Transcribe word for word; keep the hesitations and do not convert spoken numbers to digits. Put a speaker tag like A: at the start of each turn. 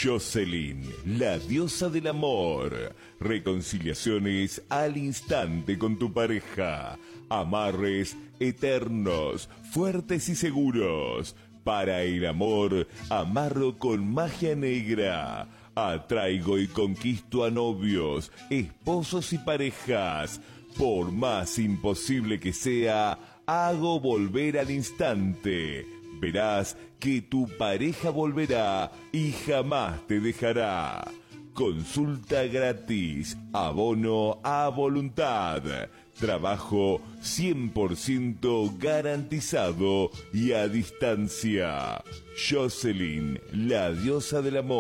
A: Jocelyn, la diosa del amor. Reconciliaciones al instante con tu pareja. Amarres eternos, fuertes y seguros. Para el amor, amarro con magia negra. Atraigo y conquisto a novios, esposos y parejas. Por más imposible que sea, hago volver al instante. Verás que tu pareja volverá y jamás te dejará. Consulta gratis, abono a voluntad. Trabajo cien por ciento garantizado y a distancia. Jocelyn, la diosa del amor.